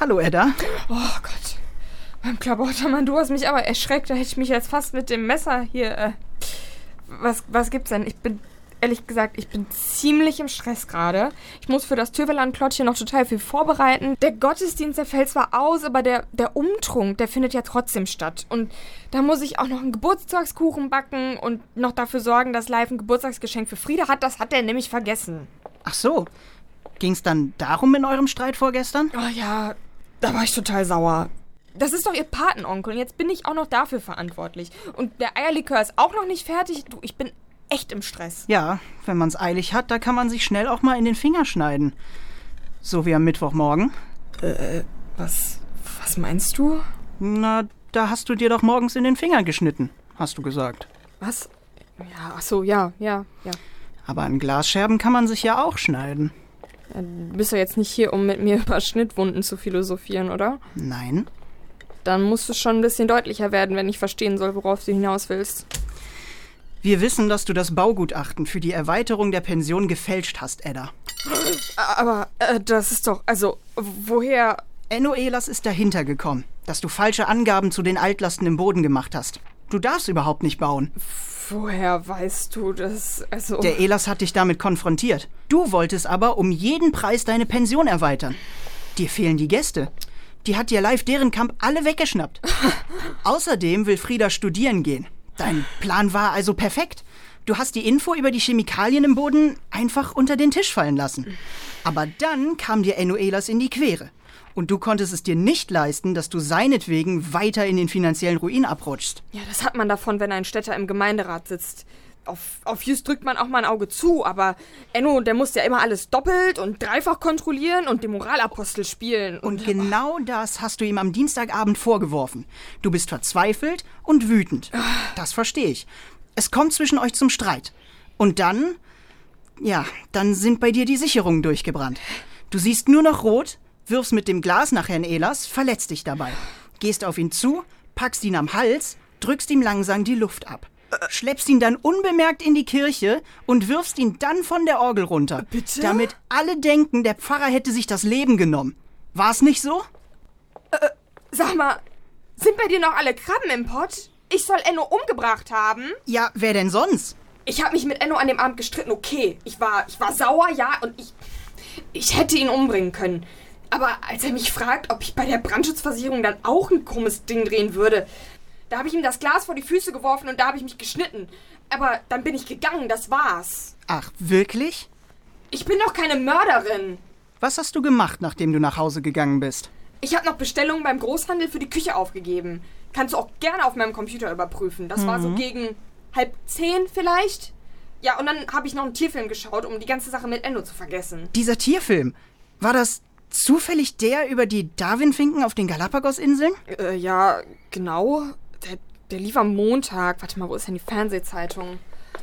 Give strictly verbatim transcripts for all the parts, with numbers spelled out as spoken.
Hallo, Edda. Oh Gott. Mein Klabautermann, du hast mich aber erschreckt. Da hätte ich mich jetzt fast mit dem Messer hier... Äh, was, was gibt's denn? Ich bin... Ehrlich gesagt, ich bin ziemlich im Stress gerade. Ich muss für das Töverland-Klottchen noch total viel vorbereiten. Der Gottesdienst, der fällt zwar aus, aber der, der Umtrunk, der findet ja trotzdem statt. Und da muss ich auch noch einen Geburtstagskuchen backen und noch dafür sorgen, dass Live ein Geburtstagsgeschenk für Frieda hat. Das hat er nämlich vergessen. Ach so. Ging's dann darum in eurem Streit vorgestern? Oh ja, da war ich total sauer. Das ist doch ihr Patenonkel und jetzt bin ich auch noch dafür verantwortlich. Und der Eierlikör ist auch noch nicht fertig. Du, ich bin echt im Stress. Ja, wenn man's eilig hat, da kann man sich schnell auch mal in den Finger schneiden. So wie am Mittwochmorgen. Äh, was, was meinst du? Na, da hast du dir doch morgens in den Finger geschnitten, hast du gesagt. Was? Ja, ach so, ja, ja, ja. Aber an Glasscherben kann man sich ja auch schneiden. Ja, du bist doch jetzt nicht hier, um mit mir über Schnittwunden zu philosophieren, oder? Nein. Dann musst du schon ein bisschen deutlicher werden, wenn ich verstehen soll, worauf du hinaus willst. Wir wissen, dass du das Baugutachten für die Erweiterung der Pension gefälscht hast, Edda. Aber äh, das ist doch, also, woher... Enno Ehlers ist dahinter gekommen, dass du falsche Angaben zu den Altlasten im Boden gemacht hast. Du darfst überhaupt nicht bauen. Woher weißt du das, also... Der Ehlers hat dich damit konfrontiert. Du wolltest aber um jeden Preis deine Pension erweitern. Dir fehlen die Gäste. Die hat dir Live deren Kamp alle weggeschnappt. Außerdem will Frieda studieren gehen. Dein Plan war also perfekt. Du hast die Info über die Chemikalien im Boden einfach unter den Tisch fallen lassen. Aber dann kam dir Enno Ehlers in die Quere. Und du konntest es dir nicht leisten, dass du seinetwegen weiter in den finanziellen Ruin abrutschst. Ja, das hat man davon, wenn ein Städter im Gemeinderat sitzt. Auf, auf Just drückt man auch mal ein Auge zu, aber Enno, der muss ja immer alles doppelt und dreifach kontrollieren und den Moralapostel spielen. Und, und genau das hast du ihm am Dienstagabend vorgeworfen. Du bist verzweifelt und wütend. Das verstehe ich. Es kommt zwischen euch zum Streit. Und dann, ja, dann sind bei dir die Sicherungen durchgebrannt. Du siehst nur noch rot, wirfst mit dem Glas nach Herrn Ehlers, verletzt dich dabei. Gehst auf ihn zu, packst ihn am Hals, drückst ihm langsam die Luft ab. Schleppst ihn dann unbemerkt in die Kirche und wirfst ihn dann von der Orgel runter. Bitte? Damit alle denken, der Pfarrer hätte sich das Leben genommen. War's nicht so? Äh, sag mal, sind bei dir noch alle Krabben im Pott? Ich soll Enno umgebracht haben? Ja, wer denn sonst? Ich habe mich mit Enno an dem Abend gestritten, okay. Ich war, ich war sauer, ja, und ich, ich hätte ihn umbringen können. Aber als er mich fragt, ob ich bei der Brandschutzversicherung dann auch ein krummes Ding drehen würde... Da habe ich ihm das Glas vor die Füße geworfen und da habe ich mich geschnitten. Aber dann bin ich gegangen, das war's. Ach, wirklich? Ich bin doch keine Mörderin. Was hast du gemacht, nachdem du nach Hause gegangen bist? Ich habe noch Bestellungen beim Großhandel für die Küche aufgegeben. Kannst du auch gerne auf meinem Computer überprüfen. Das mhm. war so gegen halb zehn vielleicht. Ja, und dann habe ich noch einen Tierfilm geschaut, um die ganze Sache mit Enno zu vergessen. Dieser Tierfilm, war das zufällig der über die Darwinfinken auf den Galapagos-Inseln? Äh, ja, genau. Der, der lief am Montag. Warte mal, wo ist denn die Fernsehzeitung?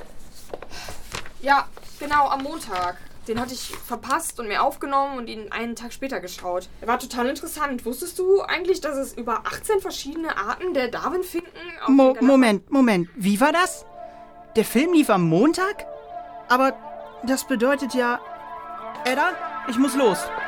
Ja, genau, am Montag. Den hatte ich verpasst und mir aufgenommen und ihn einen Tag später geschaut. Er war total interessant. Wusstest du eigentlich, dass es über achtzehn verschiedene Arten der Darwinfinken auf Mo- den Moment, Moment. Wie war das? Der Film lief am Montag? Aber das bedeutet ja... Edda, ich muss los.